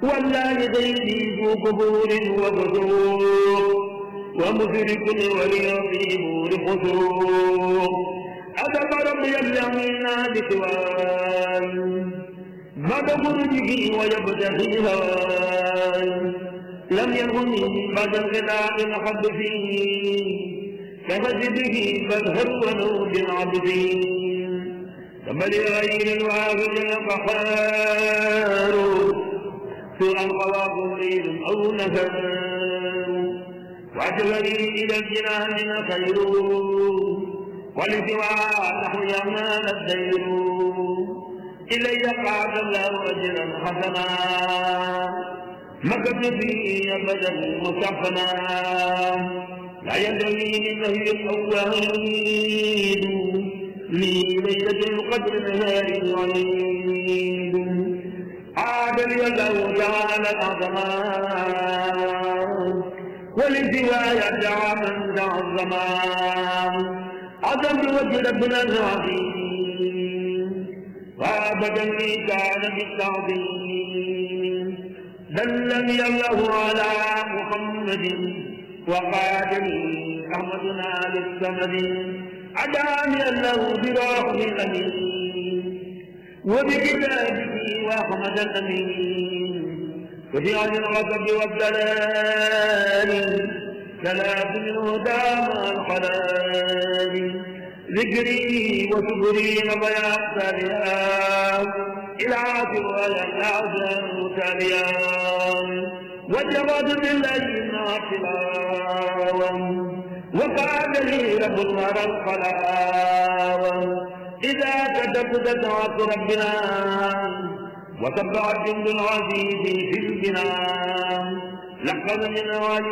والله غيري ذو قبور وبذور ومشرك وليطيب لخسور أدب ربي اليمين بسوان بعد خروجه ويبتغي هوان لم يكن بعد انقطاع الحب فيه كمسجده فاذهب ولو بالعبدين بل غير الواحد القهار سوءا قضاء ليل او نهار وعجبني الى الجنان خير ولسوى نحو يمان الدير الي قعد الله اجرا حسنا مكث فيه ابدا مصفنا لا يدري منه الاوهيد لي ليلة القدر نهار عيد عاد لي الله تعالى العظمان ولسواي دعا من دعا الزمان عظم وجه ربنا العظيم وابدا لي كان بالتعظيم دلني الله على محمد وقادني أحمدنا للسمد عداني الله بروح الأمين وبكتابه وأحمد الأمين وبعن الغضب والدلال ثلاث منه دام الحلال ذكري وشكري نبيا تاليا إلى سوايا الأعزام تاليا وجبت بالله ناصلا وقال لي رب الورى الخلاوة إذا كتبت دعوة ربنا وتبع جند العزيز في الجنان لقد من